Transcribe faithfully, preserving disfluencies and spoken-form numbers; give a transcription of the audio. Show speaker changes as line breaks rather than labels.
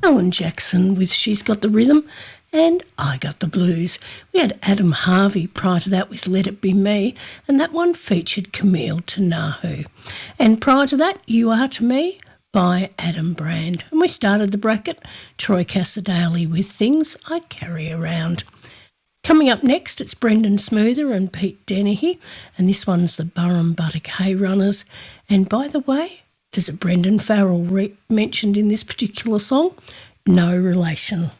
Alan Jackson with She's Got the Rhythm and I Got the Blues. We had Adam Harvey prior to that with Let It Be Me, and that one featured Camille Tanahu. And prior to that, You Are to Me by Adam Brand. And we started the bracket, Troy Cassar-Daley with Things I Carry Around. Coming up next, it's Brendan Smoother and Pete Dennehy, and this one's the Burrum Buttock Hay Runners. And by the way, there's a Brendan Farrell re- mentioned in this particular song, no relation.